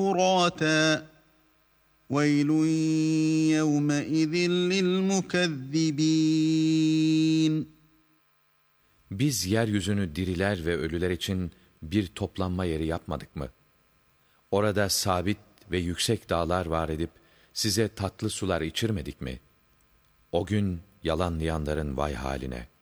فُرَاتًا وَيْلٌ يَوْمَئِذٍ لِلْمُكَذِّبِينَ. Biz yeryüzünü diriler ve ölüler için bir toplanma yeri yapmadık mı? Orada sabit ve yüksek dağlar var edip size tatlı sular içirmedik mi? O gün yalanlayanların vay haline.